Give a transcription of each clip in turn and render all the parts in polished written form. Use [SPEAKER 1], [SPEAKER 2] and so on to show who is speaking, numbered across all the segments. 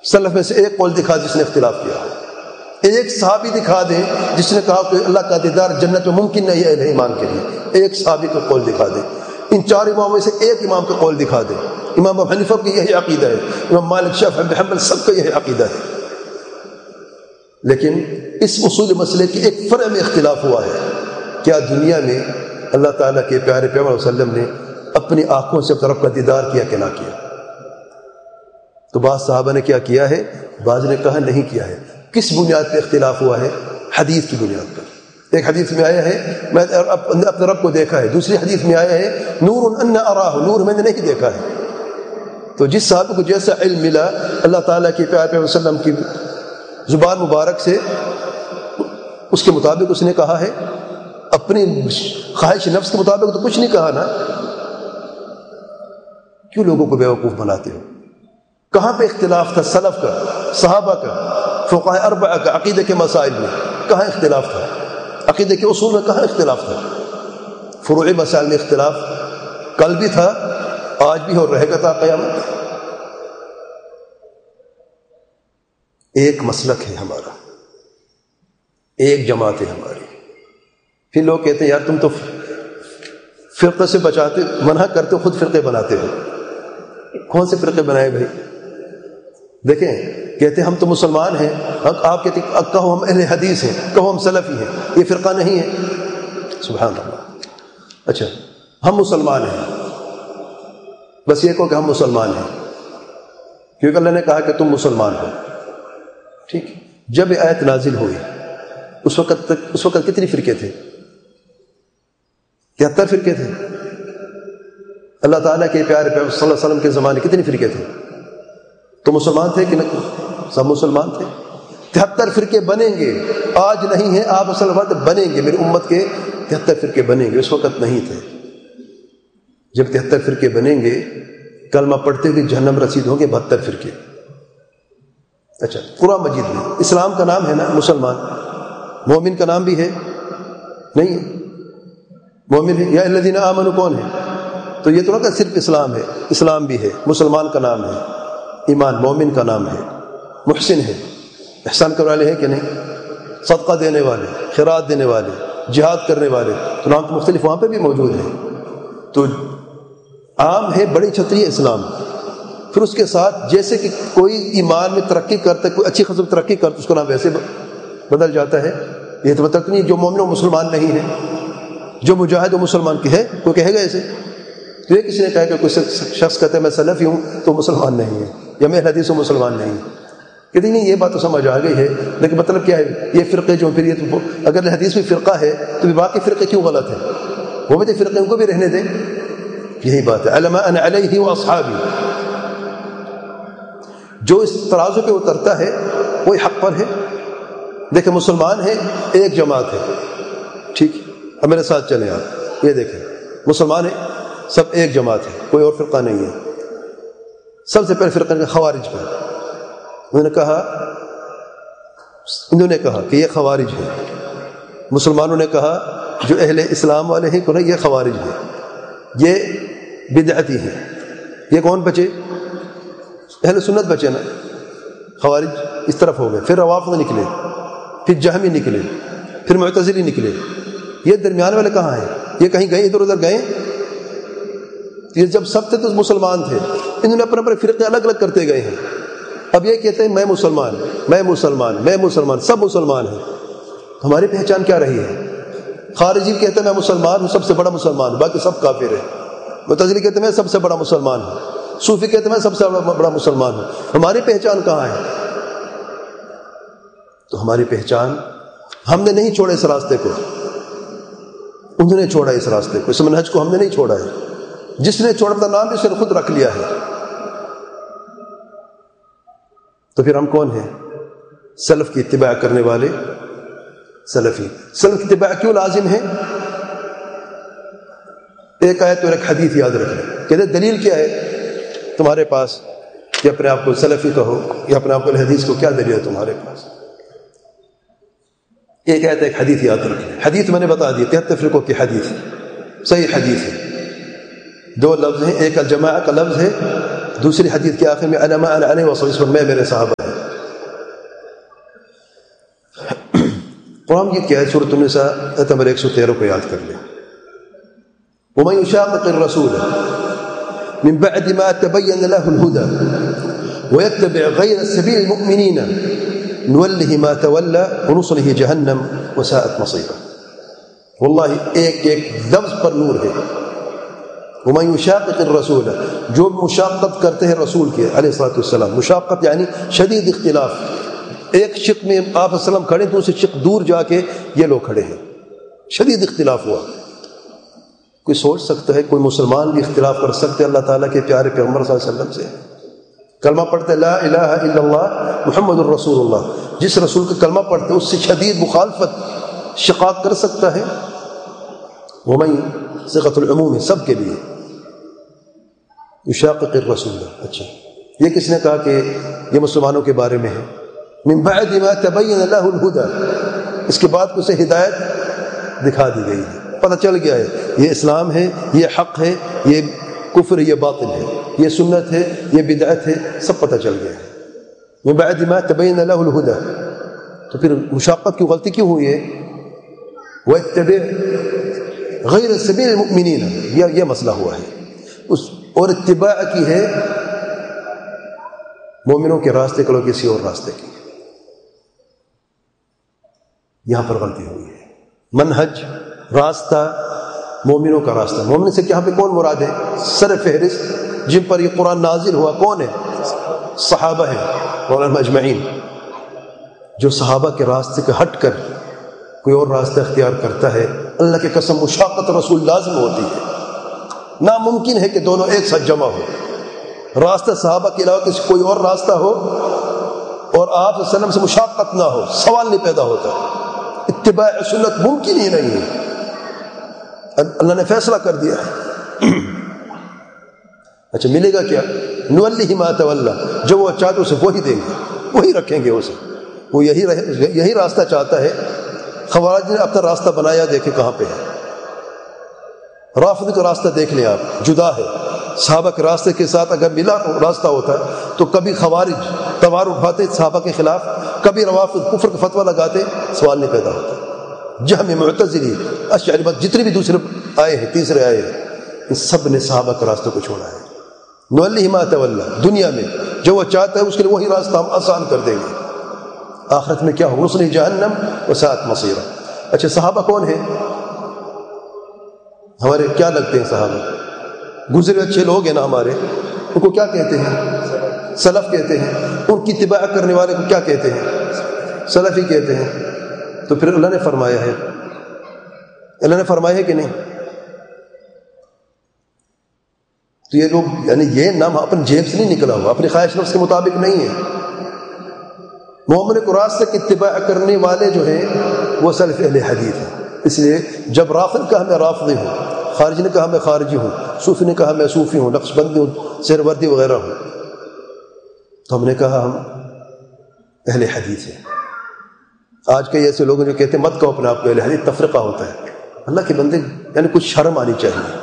[SPEAKER 1] سلف میں سے ایک قول دکھا جس نے اختلاف کیا ہو، ایک صحابی دکھا دیں جس نے کہا کہ اللہ کا دیدار جنت میں ممکن نہیں ہے اہل ایمان کے لیے، ایک صحابی کا قول دکھا دیں۔ ان 4 اماموں میں سے ایک امام کا قول دکھا دیں۔ امام ابو حنیفہ کی یہی عقیدہ ہے، امام مالک، شافعی، احمد بن حنبل سب کا یہی عقیدہ ہے، لیکن اس اصول مسئلے کی ایک فرع میں اختلاف ہوا ہے۔ کیا دنیا میں اللہ تعالیٰ کے پیارے پیغمبر صلی اللہ علیہ وسلم نے اپنی آنکھوں سے اپنے رب کا دیدار کیا کہ نہ کیا؟ تو بعض صحابہ نے کیا کیا ہے، بعض نے کہا نہیں کیا ہے۔ کس بنیاد پہ اختلاف ہوا ہے؟ حدیث کی بنیاد پر۔ ایک حدیث میں آیا ہے میں اپنے رب کو دیکھا ہے، دوسری حدیث میں آیا ہے نور ان اراہ، نور میں نے نہیں دیکھا ہے۔ تو جس صحابی کو جیسا علم ملا اللہ تعالیٰ کے پیارے پیغمبر صلی اللہ علیہ وسلم کی زبان مبارک سے، اس کے مطابق اس نے کہا ہے، اپنی خواہش نفس کے مطابق تو کچھ نہیں کہا نا۔ کیوں لوگوں کو بیوقوف بناتے ہو؟ کہاں پہ اختلاف تھا سلف کا، صحابہ کا، فقہاء اربعہ کا عقیدے کے مسائل میں؟ کہاں اختلاف تھا؟ عقیدے کے اصول میں کہاں اختلاف تھا؟ فروعی مسائل میں اختلاف کل بھی تھا، آج بھی اور رہے گا تا قیامت۔ ایک مسلک ہے ہمارا، ایک جماعت ہے ہماری۔ پھر لوگ کہتے ہیں یار تم تو فرقے سے بچاتے، منع کرتے ہو، خود فرقے بناتے ہو۔ کون سے فرقے بنائے بھائی؟ دیکھیں، کہتے ہم تو مسلمان ہیں، آپ کہتے کہو ہم اہل حدیث ہیں، کہو ہم سلفی ہیں، یہ فرقہ نہیں ہے؟ سبحان اللہ۔ اچھا ہم مسلمان ہیں، بس یہ کہو کہ ہم مسلمان ہیں، کیونکہ اللہ نے کہا کہ تم مسلمان ہو، ٹھیک۔ جب یہ آیت نازل ہوئی اس وقت کتنی فرقے تھے؟ 73 فرقے تھے۔ اللہ تعالیٰ کے پیارے پیغمبر صلی اللہ علیہ وسلم کے زمانے کتنی فرقے تھے؟ تو مسلمان تھے کہ نہیں؟ سب مسلمان تھے۔ 73 فرقے بنیں گے، آج نہیں ہیں، آپ اصل وقت بنیں گے، میری امت کے 73 فرقے بنیں گے، اس وقت نہیں تھے۔ جب 73 فرقے بنیں گے، کلمہ پڑھتے ہوئے جہنم رسید ہوں گے 72 فرقے۔ اچھا قرآن مجید میں اسلام کا نام ہے نا مسلمان، مومن کا نام بھی ہے نہیں ہے؟ مومن ہے یا الذین آمنوا کون ہے؟ تو یہ تو نہ کہ صرف اسلام ہے، اسلام بھی ہے، مسلمان کا نام ہے، ایمان مومن کا نام ہے، محسن ہے، احسان کرنے والے ہیں کہ نہیں؟ صدقہ دینے والے، خیرات دینے والے، جہاد کرنے والے، تو نام تو مختلف وہاں پہ بھی موجود ہیں۔ تو عام ہے، بڑی چھتری ہے اسلام۔ پھر اس کے ساتھ جیسے کہ کوئی ایمان میں ترقی کرتا ہے، کوئی اچھی خصوص ترقی کرتا ہے، اس کا نام ویسے بدل جاتا ہے۔ یہ تو مطلب نہیں جو مومن و مسلمان نہیں ہے، جو مجاہد و مسلمان کی ہے، کوئی کہے گا ایسے؟ تو یہ کسی نے کہا کہ کوئی شخص کہتا ہے میں سلفی ہوں تو مسلمان نہیں ہے، یا میں حدیث ہوں مسلمان نہیں ہے، کہتے نہیں یہ بات تو سمجھ آ گئی ہے، لیکن مطلب کیا ہے؟ یہ فرقے جو پھر یہ تو اگر حدیث میں فرقہ ہے تو باقی فرقے کیوں غلط ہیں؟ وہ بھی تو فرقے ان کو بھی رہنے دیں۔ یہی بات ہے، علما انا علیہ و اصحابی، جو اس ترازو پہ اترتا ہے وہی حق پر ہے۔ دیکھیں مسلمان ہے، ایک جماعت ہے، ٹھیک، اب میرے ساتھ چلیں آپ، یہ دیکھیں مسلمان ہے، سب ایک جماعت ہے، کوئی اور فرقہ نہیں ہے۔ سب سے پہلے فرقہ خوارج کا، انہوں نے کہا کہ یہ خوارج ہے۔ مسلمانوں نے کہا جو اہل اسلام والے ہیں کہ یہ خوارج ہے، یہ بدعتی ہیں۔ یہ کون بچے؟ اہل سنت بچے نا، خوارج اس طرف ہو گئے، پھر روافض نکلے، پھر جہمی نکلے، پھر معتزلی نکلے۔ یہ درمیان والے کہاں ہیں؟ یہ کہیں گئے ادھر ادھر گئے؟ یہ جب سب تھے تو مسلمان تھے، انہوں نے اپنے اپنے فرقے الگ الگ کرتے گئے ہیں۔ اب یہ کہتے ہیں میں مسلمان، میں مسلمان، میں مسلمان، سب مسلمان ہیں۔ ہماری پہچان کیا رہی ہے؟ خارجی کہتے ہیں میں مسلمان ہوں، سب سے بڑا مسلمان ہوں، باقی سب کافر ہیں۔ معتزلی کہتے ہیں میں سب سے بڑا مسلمان ہوں، صوفی کہتے ہیں میں سب سے بڑا مسلمان ہوں۔ ہماری پہچان کہاں ہے؟ تو ہماری پہچان، ہم نے نہیں چھوڑا اس راستے کو، انہوں نے چھوڑا اس راستے کو، اس منہج کو ہم نے نہیں چھوڑا ہے۔ جس نے چھوڑا اپنا نام بھی اس نے خود رکھ لیا ہے۔ تو پھر ہم کون ہیں؟ سلف کی اتباع کرنے والے سلفی۔ سلف کی اتباع کیوں لازم ہے؟ ایک آیت اور ایک حدیث یاد رکھیں، کہتے دلیل کیا ہے تمہارے پاس کہ اپنے آپ کو سلفی کہو یا اپنے آپ کو حدیث کو؟ کیا دلیل ہے تمہارے پاس؟ ایک آیت ایک حدیث یاد رکھیں۔ حدیث میں نے بتا دی 73 فرقوں کی حدیث، صحیح حدیث ہے، 2 لفظ ہیں، ایک الجماعہ کا لفظ ہے، دوسری حدیث کے آخر میں علما علیہ وسلم، میں میرے صحابہ قرآن کی کیا ہے؟ سورۃ النساء آیت نمبر 113 کو یاد کر لیں. وَمَن يُشَاقِقِ الرَّسُولَ مِن بَعْدِ مَا تَبَيَّنَ لَهُ الْهُدَى وَيَتَّبِعْ غَيْرَ سَبِيلِ الْمُؤْمِنِينَ نُوَلِّهِ مَا تَوَلَّى وَنُصْلِهِ جَهَنَّمَ وَسَاءَتْ مَصِيرًا. واللہ ایک لفظ پر نور ہے. وَمَن يُشَاقِقِ الرَّسُولَ، جو مشاقت کرتے ہیں رسول کے علیہ الصلوۃ والسلام. مشاقت یعنی شدید اختلاف. ایک شق میں آپ صلی اللہ علیہ وسلم کھڑے، دوسرے شق دور جا کے یہ لوگ کھڑے ہیں، شدید اختلاف ہوا. کوئی سوچ سکتا ہے کوئی مسلمان بھی اختلاف کر سکتے اللہ تعالیٰ کے پیارے پیغمبر صلی اللہ علیہ وسلم سے؟ کلمہ پڑھتے لا الہ الا اللہ محمد الرسول اللہ، جس رسول کا کلمہ پڑھتے اس سے شدید مخالفت شقاق کر سکتا ہے؟ ومن صيغۃ العموم ہے، سب کے لیے. یشاقق الرسول. اچھا یہ کس نے کہا کہ یہ مسلمانوں کے بارے میں ہے؟ من بعد ما تبین له الهدى، اس کے بعد اسے ہدایت دکھا دی گئی ہے، پتہ چل گیا ہے یہ اسلام ہے، یہ حق ہے، یہ کفر ہے، یہ باطل ہے، یہ سنت ہے، یہ بدعت ہے، سب پتہ چل گیا ہے. من بعد ما تبین له الهدى. تو پھر مشاقت کی غلطی کیوں ہوئی ہے؟ وَاتَّبِعْ غَيْرَ سَبِيلِ الْمُؤْمِنِينَ، یہ مسئلہ ہوا ہے. اور اتباع کی ہے مومنوں کے راستے کو کسی اور راستے کی. یہاں پر غلطی ہوئی ہے. منہج، راستہ، مومنوں کا راستہ. مومن سے یہاں پہ کون مراد ہے؟ سر فہرست جن پر یہ قرآن نازل ہوا کون ہے؟ صحابہ ہیں مولانا اجمعین. جو صحابہ کے راستے کے ہٹ کر کوئی اور راستہ اختیار کرتا ہے، اللہ کی قسم مشاقت رسول لازم ہوتی ہے. ناممکن ہے کہ دونوں ایک ساتھ جمع ہو. راستہ صحابہ کے علاوہ کسی کوئی اور راستہ ہو اور آپ صلی اللہ علیہ وسلم سے مشاقت نہ ہو، سوال نہیں پیدا ہوتا. اتباع سنت ممکن ہی نہیں ہے. اللہ نے فیصلہ کر دیا ہے. اچھا ملے گا کیا؟ نولی ما تولا، جو وہ چاہتے اسے وہی دیں گے، وہی رکھیں گے اسے. وہ یہی راستہ چاہتا ہے. خوارج نے اپنا راستہ بنایا، دیکھیں کہاں پہ ہے. رافضی کا راستہ دیکھ لیں آپ، جدا ہے. صحابہ کے راستے کے ساتھ اگر ملا راستہ ہوتا تو کبھی خوارج تلوار اٹھاتے صحابہ کے خلاف، کبھی روافض کفر کا فتویٰ لگاتے، سوال نہیں پیدا ہوتا. جہمی، معتزلی، اشعری، جتنے بھی دوسرے آئے ہیں، تیسرے آئے ہیں، ان سب نے صحابہ کے راستے کو چھوڑا ہے. نولی ما تولا، دنیا میں جو وہ چاہتا ہے اس کے لیے وہی راستہ ہم آسان کر دیں گے. آخرت میں کیا ہو؟ نصلی جہنم وساءت مصیرا. اچھا صحابہ کون ہیں؟ ہمارے کیا لگتے ہیں صحابہ؟ گزرے اچھے لوگ ہیں نا ہمارے، ان کو کیا کہتے ہیں؟ سلف کہتے ہیں. ان کی اتباع کرنے والے کو کیا کہتے ہیں؟ سلفی کہتے ہیں. تو پھر اللہ نے فرمایا ہے، اللہ نے فرمایا ہے کہ نہیں؟ تو یہ لوگ یعنی یہ نام اپنے جیب سے نہیں نکلا ہوا، اپنی خواہش نفس کے مطابق نہیں ہے. مومن کو راستے کی اتباع کرنے والے جو ہیں وہ سلف اہل حدیث ہیں. اس لیے جب رافض کہا میں رافضی ہوں، خارجی نے کہا میں خارجی ہوں، صوفی نے کہا میں صوفی ہوں، نقشبندی ہوں، سہروردی وغیرہ ہوں، تو ہم نے کہا ہم اہل حدیث ہیں. آج کے ایسے لوگ جو کہتے ہیں مت کہو اپنے آپ کو اہل حدیث، تفرقہ ہوتا ہے. اللہ کے بندے یعنی کچھ شرم آنی چاہیے.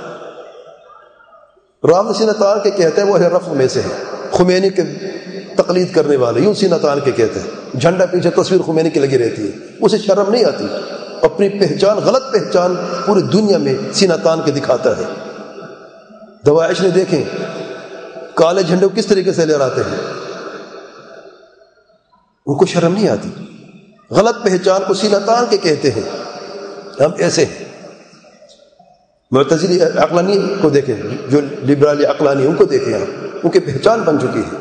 [SPEAKER 1] رام سینہ تان کے کہتے ہیں وہ اہل رفع میں سے ہیں. خمینی کے تقلید کرنے والے یوں سینہ تان کے کہتے ہیں، جھنڈا پیچھے تصویر خمینی کی لگی رہتی ہے، اسے شرم نہیں آتی. اپنی پہچان، غلط پہچان پوری دنیا میں سینہ تان کے دکھاتا ہے. دواعش نے دیکھیں کالے جھنڈے کو کس طریقے سے لہراتے ہیں، ان کو شرم نہیں آتی. غلط پہچان کو سینہ تان کے کہتے ہیں. ہم ایسے ہیں. معتزلی عقلانی کو دیکھیں، جو لبرالی عقلانی ان کو دیکھیں، ان کی پہچان بن چکی ہے.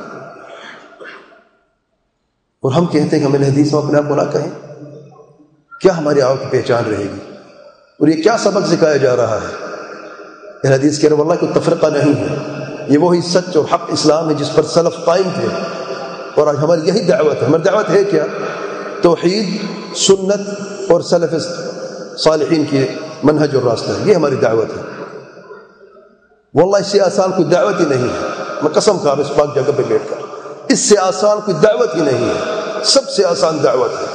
[SPEAKER 1] اور ہم کہتے ہیں کہ ہمیں حدیث میں اپنے آپ کو نہ کہیں. کیا ہماری آپ کی پہچان رہے گی؟ اور یہ کیا سبق سکھایا جا رہا ہے؟ اہل حدیث کہہ رہے واللہ کوئی تفرقہ نہیں ہے، یہ وہی سچ اور حق اسلام ہے جس پر سلف قائم تھے. اور آج ہماری یہی دعوت ہے. ہماری دعوت ہے کیا؟ توحید، سنت اور سلف صالحین کی منہج اور راستہ ہے. یہ ہماری دعوت ہے. واللہ اس سے آسان کوئی دعوت ہی نہیں ہے. میں قسم کھا رہا ہوں اس پاک جگہ پہ بیٹھ کر، اس سے آسان کوئی دعوت ہی نہیں ہے. سب سے آسان دعوت ہے.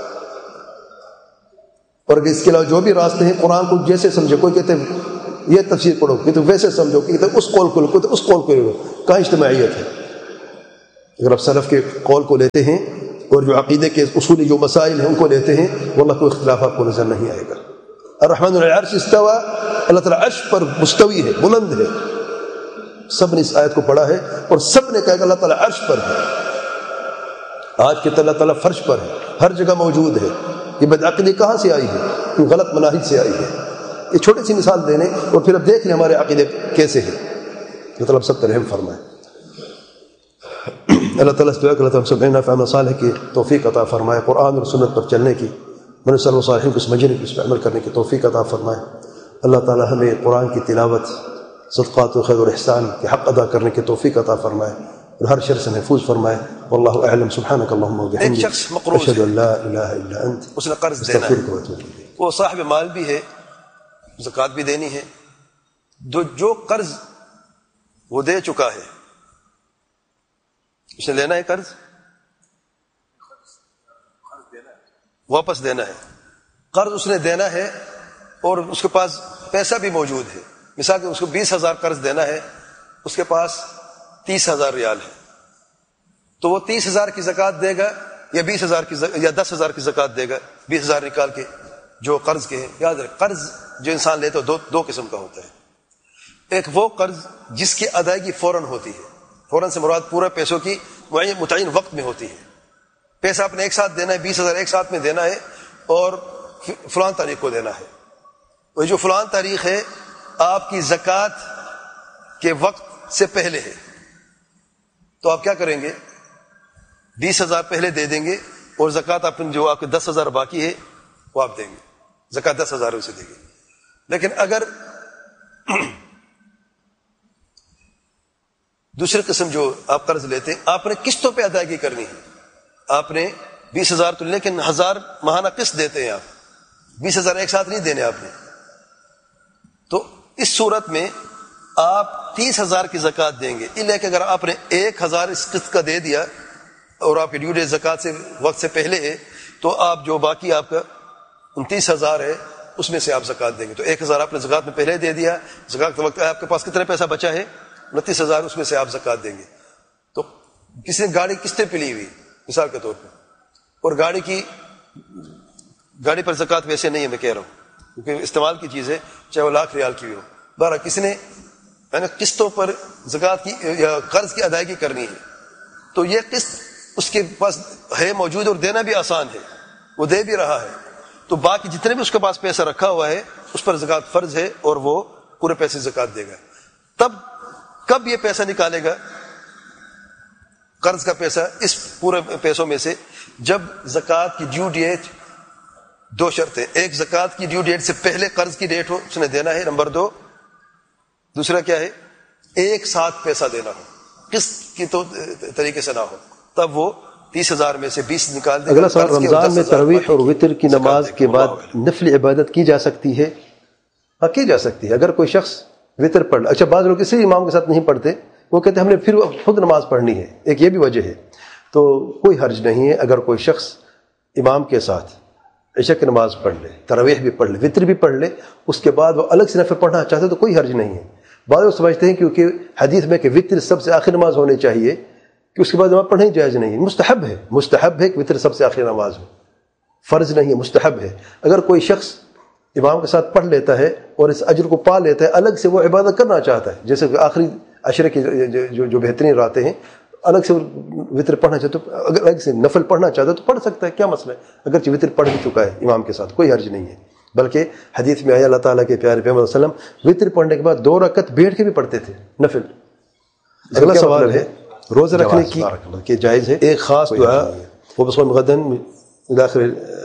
[SPEAKER 1] اور اگر اس کے علاوہ جو بھی راستے ہیں، قرآن کو جیسے سمجھے، کوئی کہتے ہیں یہ تفسیر پڑھو، کہتے ویسے سمجھو، کہتے اس قول کو لو، کہتے اس قول کو لو. کہاں اجتماعیت ہے؟ اگر آپ سلف کے قول کو لیتے ہیں اور جو عقیدے کے اصولی جو مسائل ہیں ان کو لیتے ہیں، واللہ کوئی اختلاف آپ کو نظر نہیں آئے گا۔ الرحمن علی العرش استوى، اللہ تعالیٰ عرش پر مستوی ہے، بلند ہے۔ سب نے اس آیت کو پڑھا ہے اور سب نے کہا کہ اللہ تعالیٰ عرش پر ہے۔ آج کے اللہ تعالیٰ فرش پر ہے، ہر جگہ موجود ہے۔ یہ بدعقیدی کہاں سے آئی ہے؟ یہ غلط مناہج سے آئی ہے۔ یہ چھوٹی سی مثال دینے اور پھر اب دیکھ لیں ہمارے عقیدے کیسے ہیں۔ مطلب سب پر رحم فرمائے۔ اللہ تعالیٰ سے دعا کہ اللہ تعالیٰ سب نافع عمل صالح کی توفیق عطا فرمائے، قرآن اور سنت پر چلنے کی، من صلی اللہ صالحین کو سمجھنے کی، اس پر عمل کرنے کی توفیق عطا فرمائے۔ اللہ تعالیٰ ہمیں قرآن کی تلاوت، صدقات و خیر اور احسان کے حق ادا کرنے کی توفیق عطا فرمائے اور ہر شر سے محفوظ فرمائے۔ واللہ اعلم، سبحانک اللہم وبحمدک،
[SPEAKER 2] ایک شخص مقروض
[SPEAKER 1] اشہد
[SPEAKER 2] ہے،
[SPEAKER 1] ان لا الہ الا انت،
[SPEAKER 2] اس نے قرض دینا ہے،
[SPEAKER 1] استغفرک واتوب الیک۔
[SPEAKER 2] وہ صاحب مال بھی ہے، زکوٰۃ بھی دینی ہے، جو قرض وہ دے چکا ہے اس نے لینا ہے، قرض واپس دینا ہے۔ قرض اس نے دینا ہے اور اس کے پاس پیسہ بھی موجود ہے، مثال کہ اس کو 20,000 قرض دینا ہے، اس کے پاس 30,000 ریال ہے، تو وہ 30,000 کی زکوٰۃ دے گا یا 20,000 کی یا 10,000 کی زکوٰۃ دے گا؟ 20,000 نکال کے جو قرض کے ہیں۔ یاد رکھ، قرض جو انسان لیتا ہے دو قسم کا ہوتا ہے۔ ایک وہ قرض جس کی ادائیگی فوراً ہوتی ہے، فوراً سے مراد پورے پیسوں کی متعین وقت میں ہوتی ہے۔ پیسہ آپ نے ایک ساتھ دینا ہے، 20,000 ایک ساتھ میں دینا ہے اور فلان تاریخ کو دینا ہے۔ وہ جو فلان تاریخ ہے آپ کی زکوٰۃ کے وقت سے پہلے ہے، تو آپ کیا کریں گے؟ 20,000 پہلے دے دیں گے اور زکوٰۃ جو آپ کے 10,000 باقی ہے وہ آپ دیں گے، زکوٰۃ 10,000 اسے دیں گے۔ لیکن اگر دوسری قسم جو آپ قرض لیتے ہیں، آپ نے قسطوں پہ ادائیگی کرنی ہے، آپ نے 20,000 تو لیکن 1,000 ماہانہ قسط دیتے ہیں، آپ 20,000 ایک ساتھ نہیں دینے آپ نے، تو اس صورت میں آپ 30,000 کی زکوٰۃ دیں گے۔ اللہ کہ اگر آپ نے 1,000 اس قسط کا دے دیا اور آپ کی ڈیو ڈیٹ زکوٰۃ سے وقت سے پہلے ہے، تو آپ جو باقی آپ کا 29,000 ہے اس میں سے آپ زکوٰۃ دیں گے۔ تو 1,000 آپ نے زکوٰۃ میں پہلے دے دیا، زکوٰۃ کے وقت آپ کے پاس کتنا پیسہ بچا ہے؟ 29,000، اس میں سے آپ زکوٰۃ دیں گے۔ تو کسی نے گاڑی قسطیں پہ لی ہوئی مثال کے طور پہ، اور گاڑی پر زکوٰۃ ویسے نہیں ہے، میں کہہ رہا ہوں کیونکہ استعمال کی چیز ہے، چاہے وہ 1,00,000 ریال کی بھی ہو، بہرحال کسی نے قسطوں پر زکوٰۃ کی یا قرض کی ادائیگی کرنی ہے، تو یہ قسط اس کے پاس ہے موجود اور دینا بھی آسان ہے، وہ دے بھی رہا ہے، تو باقی جتنے بھی اس کے پاس پیسہ رکھا ہوا ہے اس پر زکوٰۃ فرض ہے اور وہ پورے پیسے زکوٰۃ دے گا۔ تب کب یہ پیسہ نکالے گا قرض کا پیسہ اس پورے پیسوں میں سے؟ جب زکوٰۃ کی ڈیو ڈیٹ، دو شرطیں، ایک زکوٰۃ کی ڈیو ڈیٹ سے پہلے قرض کی ڈیٹ ہو، اس نے دینا ہے، نمبر 2 دوسرا کیا ہے؟ ایک ساتھ پیسہ دینا ہو، قسط کی تو طریقے سے نہ ہو، تب وہ 30,000 میں سے 20 نکال دے گا۔
[SPEAKER 1] اگلا سوال، رمضان میں تراویح اور وتر کی نماز کے بعد نفل عبادت کی جا سکتی ہے؟ ہاں کی جا سکتی ہے۔ اگر کوئی شخص وتر پڑھ، اچھا بعض لوگ کسی امام کے ساتھ نہیں پڑھتے، وہ کہتے ہیں ہم نے پھر خود نماز پڑھنی ہے، ایک یہ بھی وجہ ہے، تو کوئی حرج نہیں ہے اگر کوئی شخص امام کے ساتھ عشاء کی نماز پڑھ لے، تراویح بھی پڑھ لے، وتر بھی پڑھ لے، اس کے بعد وہ الگ سے نفل پڑھنا چاہتے تو کوئی حرج نہیں ہے۔ بعض لوگ سمجھتے ہیں کیونکہ حدیث میں کہ وتر سب سے آخری نماز ہونی چاہیے کہ اس کے بعد نماز پڑھنا ہی جائز نہیں ہے، مستحب ہے کہ وتر سب سے آخری نماز ہو، فرض نہیں ہے، مستحب ہے۔ اگر کوئی شخص امام کے ساتھ پڑھ لیتا ہے اور اس اجر کو پا لیتا ہے، الگ سے وہ عبادت کرنا چاہتا ہے، جیسے کہ آخری عشرے کی جو بہترین راتیں ہیں، الگ سے وتر پڑھنا چاہتا ہے، تو اگر الگ سے نفل پڑھنا چاہتا ہے تو پڑھ سکتا ہے، کیا مسئلہ ہے؟ اگرچہ وتر پڑھ بھی چکا ہے امام کے ساتھ، کوئی حرج نہیں ہے۔ بلکہ حدیث میں آیا اللہ تعالیٰ کے پیارے پیغمبر صلی اللہ علیہ وسلم وتر پڑھنے کے بعد 2 رکعت بیٹھ کے بھی پڑھتے تھے نفل۔ اگلا سوال ہے روزہ رکھنے کی جائز ہے؟ ایک خاص دعا وہ بصوم غدن داخل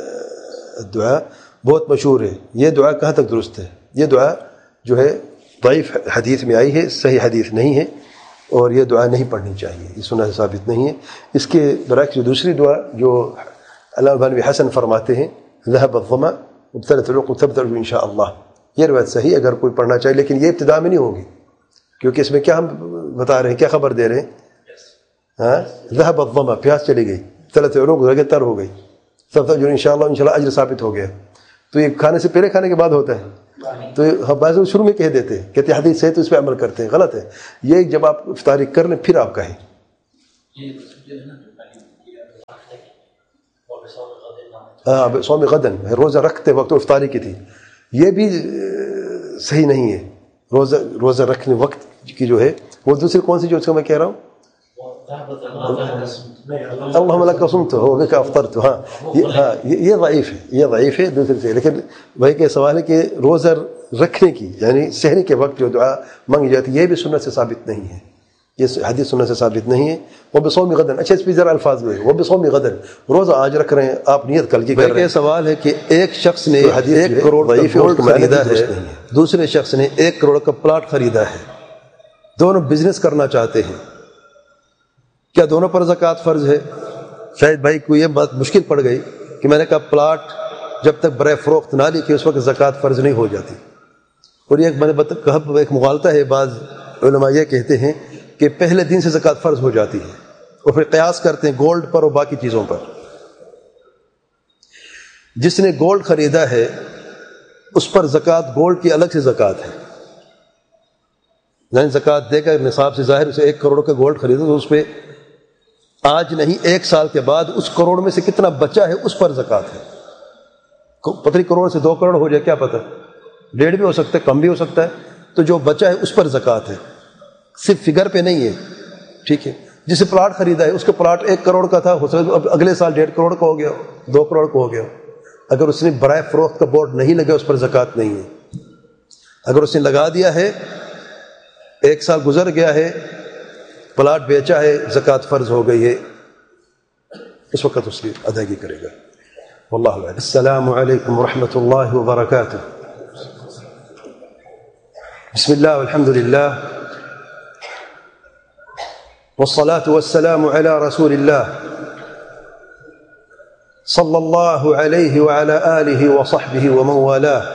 [SPEAKER 1] دعا بہت مشہور ہے، یہ دعا کہاں تک درست ہے؟ یہ دعا جو ہے ضعیف حدیث میں آئی ہے، صحیح حدیث نہیں ہے، اور یہ دعا نہیں پڑھنی چاہیے، یہ سنت ثابت نہیں ہے۔ اس کے برعکس جو دوسری دعا جو علامہ بن حسن فرماتے ہیں، ذهب الظمأ وابتلت العروق وثبت الأجر ان شاء اللہ، یہ روایت صحیح اگر کوئی پڑھنا چاہے، لیکن یہ ابتدا میں نہیں ہوگی، کیونکہ اس میں کیا ہم بتا رہے ہیں، کیا خبر دے رہے ہیں؟ ذهب الظمأ، پیاس چلی گئی، ابتلت العروق رگیں تر ہو گئی، ثبت الأجر ان شاء اللہ اجر ثابت ہو گیا۔ تو یہ کھانے سے پہلے کھانے کے بعد ہوتا ہے، تو بعض لوگ شروع میں کہہ دیتے ہیں، کہتے ہیں حدیث ہے تو اس پہ عمل کرتے ہیں، غلط ہے۔ یہ جب آپ افطاری کر لیں پھر آپ کہیں، صوم غدن روزہ رکھتے وقت افطاری کی تھی، یہ بھی صحیح نہیں ہے. روزہ رکھنے وقت کی جو ہے وہ دوسری کون سی جو اس کا میں کہہ رہا ہوں اللہم لک صمت و بک افطرت. ہاں یہ ضعیف ہے، یہ ضعیف ہے دوسرے سے. لیکن بھائی کا سوال ہے کہ روزہ رکھنے کی یعنی سحری کے وقت جو دعا مانگی جاتی ہے یہ بھی سنت سے ثابت نہیں ہے، یہ حدیث سنت سے ثابت نہیں ہے. وہ بصوم غدن، اچھا اس پہ ذرا الفاظ میں وہ بصوم غدن، روزہ آج رکھ رہے ہیں آپ نیت کل کی کر رہے ہیں. سوال ہے کہ ایک شخص نے 1 کروڑ گولڈ خریدا ہے، دوسرے شخص نے 1 کروڑ کا پلاٹ خریدا ہے، دونوں بزنس کرنا چاہتے ہیں، کیا دونوں پر زکوٰۃ فرض ہے؟ شاید بھائی کو یہ بات مشکل پڑ گئی کہ میں نے کہا پلاٹ جب تک برائے فروخت نہ لکھے اس وقت زکوٰۃ فرض نہیں ہو جاتی. اور یہ میں نے کہا ایک مغالطہ ہے، بعض علماء یہ کہتے ہیں کہ پہلے دن سے زکوٰۃ فرض ہو جاتی ہے اور پھر قیاس کرتے ہیں گولڈ پر اور باقی چیزوں پر. جس نے گولڈ خریدا ہے اس پر زکوٰۃ گولڈ کی الگ سے زکوٰۃ ہے، یعنی زکوٰۃ دے کر نصاب سے ظاہر اسے 1 کروڑ کا گولڈ خریدا تو اس پہ آج نہیں 1 سال کے بعد اس کروڑ میں سے کتنا بچا ہے اس پر زکوٰۃ ہے. پتہ نہیں کروڑ سے 2 کروڑ ہو جائے کیا پتہ، 1.5 بھی ہو سکتا ہے، کم بھی ہو سکتا ہے. تو جو بچا ہے اس پر زکوٰۃ ہے، صرف فگر پہ نہیں ہے. ٹھیک ہے، جسے پلاٹ خریدا ہے اس کا پلاٹ 1 کروڑ کا تھا، ہو سکتا ہے اگلے سال 1.5 کروڑ کا ہو گیا، 2 کروڑ کا ہو گیا. اگر اس نے برائے فروخت کا بورڈ نہیں لگا اس پر زکوٰۃ نہیں ہے. اگر اس نے لگا دیا ہے 1 سال گزر گیا ہے پلاٹ بیچا ہے زکوٰۃ فرض ہو گئی ہے، اس وقت اس کی ادائیگی کرے گا. واللہ اعلم. السلام علیکم ورحمۃ اللہ وبرکاتہ. بسم اللہ والحمد للہ والصلاة والسلام على رسول اللہ صلی اللہ علیہ وعلى آلہ وصحبہ ومن والاہ.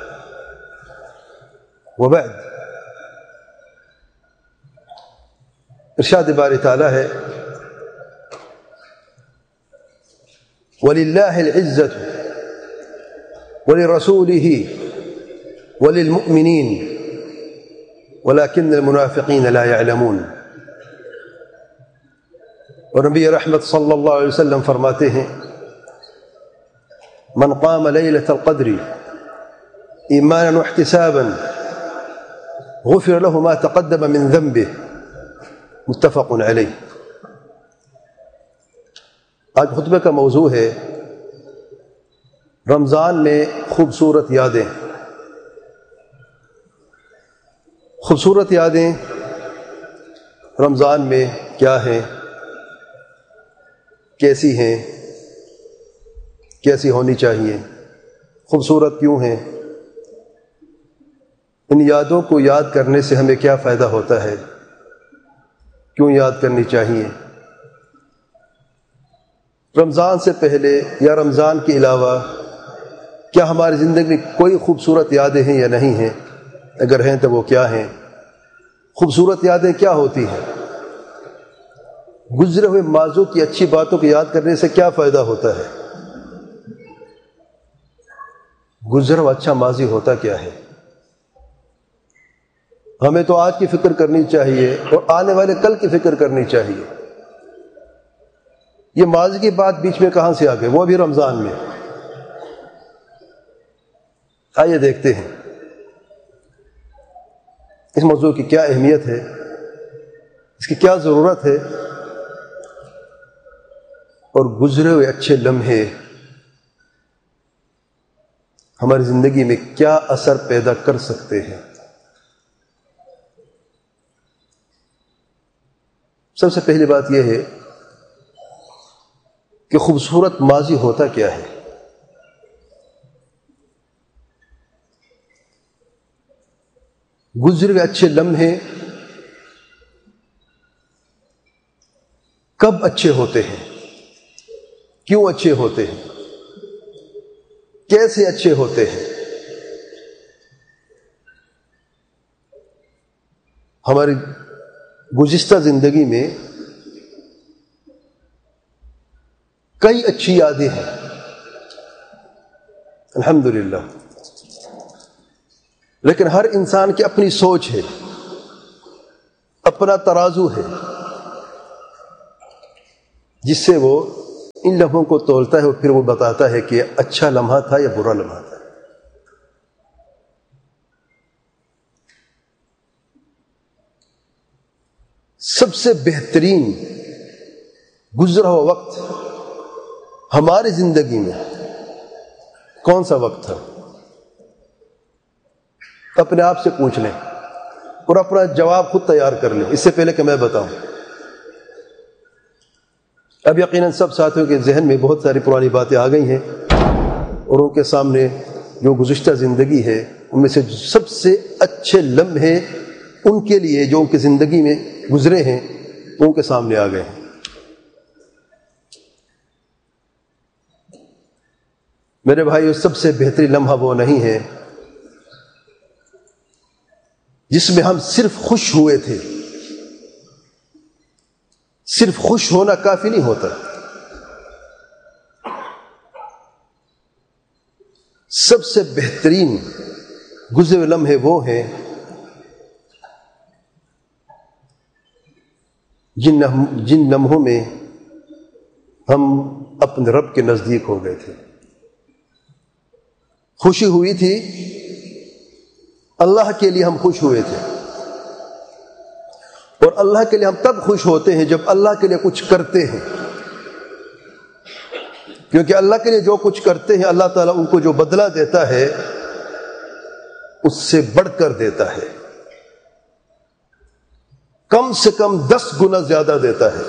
[SPEAKER 1] وبعد، ارشاد باری تعالیٰ ہے وَلِلَّهِ الْعِزَّةُ وَلِرَسُولِهِ وَلِلْمُؤْمِنِينَ وَلَكِنَّ الْمُنَافِقِينَ لَا يَعْلَمُونَ. اور نبی رحمت صلی اللہ علیہ وسلم فرماتے ہیں من قام لیلۃ القدر ایمانا واحتسابا غفر له ما تقدم من ذنبه. متفق علیہ. آج خطبے کا موضوع ہے رمضان میں خوبصورت یادیں. خوبصورت یادیں رمضان میں کیا ہیں، کیسی ہیں، کیسی ہونی چاہیے، خوبصورت کیوں ہیں، ان یادوں کو یاد کرنے سے ہمیں کیا فائدہ ہوتا ہے، کیوں یاد کرنی چاہیے. رمضان سے پہلے یا رمضان کے علاوہ کیا ہماری زندگی میں کوئی خوبصورت یادیں ہیں یا نہیں ہیں؟ اگر ہیں تو وہ کیا ہیں؟ خوبصورت یادیں کیا ہوتی ہیں؟ گزرے ہوئے ماضی کی اچھی باتوں کو یاد کرنے سے کیا فائدہ ہوتا ہے؟ گزرا ہوا اچھا ماضی ہوتا کیا ہے؟ ہمیں تو آج کی فکر کرنی چاہیے اور آنے والے کل کی فکر کرنی چاہیے. یہ ماضی کی بات بیچ میں کہاں سے آ گئی، وہ بھی رمضان میں. آئیے دیکھتے ہیں اس موضوع کی کیا اہمیت ہے، اس کی کیا ضرورت ہے، اور گزرے ہوئے اچھے لمحے ہماری زندگی میں کیا اثر پیدا کر سکتے ہیں. سب سے پہلی بات یہ ہے کہ خوبصورت ماضی ہوتا کیا ہے. گزرے ہوئے اچھے لمحے کب اچھے ہوتے ہیں، کیوں اچھے ہوتے ہیں، کیسے اچھے ہوتے ہیں؟ ہماری گزشتہ زندگی میں کئی اچھی یادیں ہیں الحمدللہ، لیکن ہر انسان کی اپنی سوچ ہے، اپنا ترازو ہے جس سے وہ ان لمحوں کو تولتا ہے اور پھر وہ بتاتا ہے کہ اچھا لمحہ تھا یا برا لمحہ تھا۔ سب سے بہترین گزرا ہوا وقت ہماری زندگی میں کون سا وقت تھا؟ اپنے آپ سے پوچھ لیں اور اپنا جواب خود تیار کر لیں، اس سے پہلے کہ میں بتاؤں۔ اب یقیناً سب ساتھیوں کے ذہن میں بہت ساری پرانی باتیں آ گئی ہیں، اور ان کے سامنے جو گزشتہ زندگی ہے ان میں سے سب سے اچھے لمحے ان کے لیے جو ان کی زندگی میں گزرے ہیں وہ ان کے سامنے آ گئے ہیں۔ میرے بھائی، سب سے بہترین لمحہ وہ نہیں ہے جس میں ہم صرف خوش ہوئے تھے۔ صرف خوش ہونا کافی نہیں ہوتا، سب سے بہترین گزرے ہوئے لمحے وہ ہیں جن لمحوں میں ہم اپنے رب کے نزدیک ہو گئے تھے۔ خوشی ہوئی تھی، اللہ کے لیے ہم خوش ہوئے تھے، اور اللہ کے لیے ہم تب خوش ہوتے ہیں جب اللہ کے لیے کچھ کرتے ہیں، کیونکہ اللہ کے لیے جو کچھ کرتے ہیں اللہ تعالیٰ ان کو جو بدلہ دیتا ہے اس سے بڑھ کر دیتا ہے، کم سے کم 10 گنا زیادہ دیتا ہے۔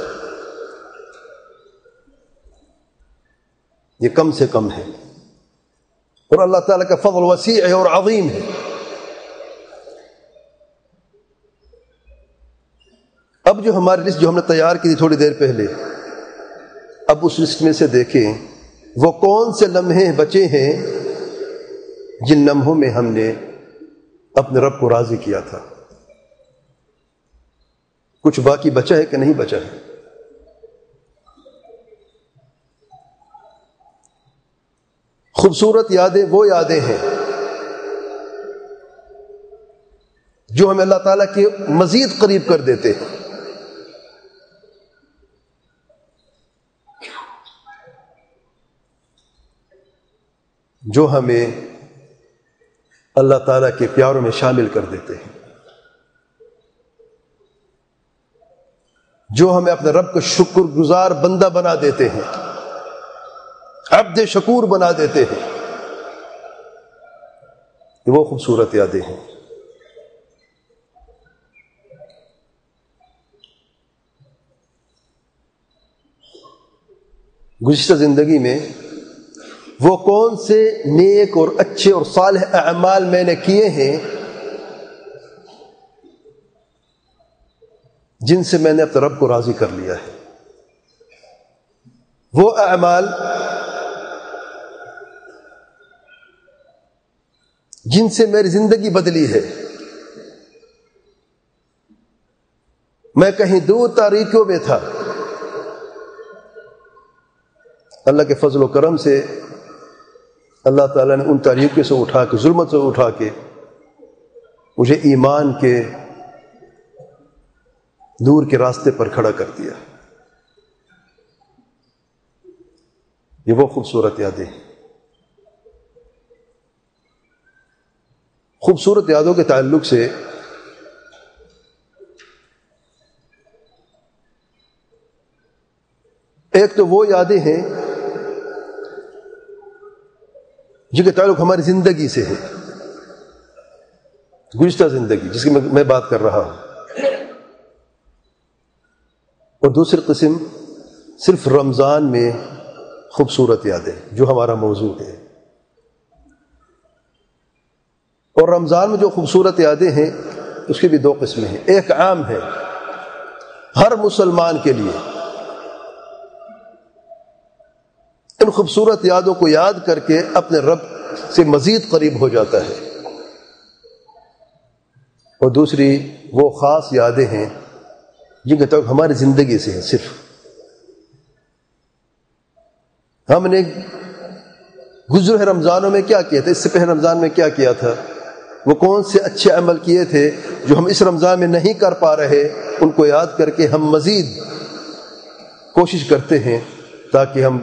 [SPEAKER 1] یہ کم سے کم ہے، اور اللہ تعالیٰ کا فضل وسیع ہے اور عظیم ہے۔ اب جو ہماری لسٹ جو ہم نے تیار کی تھی تھوڑی دیر پہلے، اب اس لسٹ میں سے دیکھیں وہ کون سے لمحے بچے ہیں جن لمحوں میں ہم نے اپنے رب کو راضی کیا تھا۔ کچھ باقی بچا ہے کہ نہیں بچا ہے؟ خوبصورت یادیں وہ یادیں ہیں جو ہمیں اللہ تعالیٰ کے مزید قریب کر دیتے ہیں۔ جو ہمیں اللہ تعالیٰ کے پیاروں میں شامل کر دیتے ہیں، جو ہمیں اپنے رب کا شکر گزار بندہ بنا دیتے ہیں، عبد شکور بنا دیتے ہیں، وہ خوبصورت یادیں ہیں۔ گزشتہ زندگی میں وہ کون سے نیک اور اچھے اور صالح اعمال میں نے کیے ہیں جن سے میں نے اپنے رب کو راضی کر لیا ہے؟ وہ اعمال جن سے میری زندگی بدلی ہے۔ میں کہیں دور تاریکیوں میں تھا، اللہ کے فضل و کرم سے اللہ تعالیٰ نے ان تاریکیوں سے اٹھا کے، ظلمت سے اٹھا کے مجھے ایمان کے نور کے راستے پر کھڑا کر دیا۔ یہ وہ خوبصورت یادیں ہیں۔ خوبصورت یادوں کے تعلق سے ایک تو وہ یادیں ہیں جن کا تعلق ہماری زندگی سے ہے، گزشتہ زندگی جس کی میں بات کر رہا ہوں، اور دوسری قسم صرف رمضان میں خوبصورت یادیں جو ہمارا موضوع ہے۔ اور رمضان میں جو خوبصورت یادیں ہیں اس کی بھی دو قسمیں ہیں۔ ایک عام ہے ہر مسلمان کے لیے، ان خوبصورت یادوں کو یاد کر کے اپنے رب سے مزید قریب ہو جاتا ہے، اور دوسری وہ خاص یادیں ہیں جن کا تعلق ہماری زندگی سے ہے۔ صرف ہم نے گزرے رمضانوں میں کیا کیا تھا، اس سے پہلے رمضان میں کیا کیا تھا، وہ کون سے اچھے عمل کیے تھے جو ہم اس رمضان میں نہیں کر پا رہے، ان کو یاد کر کے ہم مزید کوشش کرتے ہیں تاکہ ہم